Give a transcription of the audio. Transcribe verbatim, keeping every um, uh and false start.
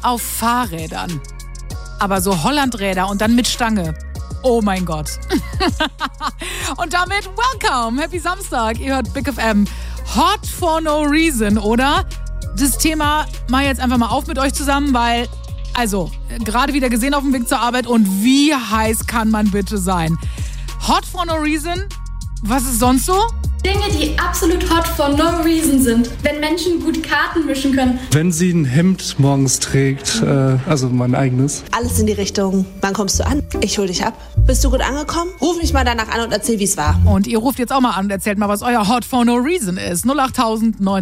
auf Fahrrädern. Aber so Hollandräder und dann mit Stange. Oh mein Gott. Und damit welcome, happy Samstag. Ihr hört Big F M. Hot for no reason, oder? Das Thema mal jetzt einfach mal auf mit euch zusammen, weil, also, gerade wieder gesehen auf dem Weg zur Arbeit und wie heiß kann man bitte sein? Hot for no reason? Was ist sonst so? Dinge, die absolut hot for no reason sind. Wenn Menschen gut Karten mischen können. Wenn sie ein Hemd morgens trägt, äh, also mein eigenes. Alles in die Richtung, wann kommst du an? Ich hol dich ab. Bist du gut angekommen? Ruf mich mal danach an und erzähl, wie es war. Und ihr ruft jetzt auch mal an und erzählt mal, was euer Hot for no reason ist. null acht neun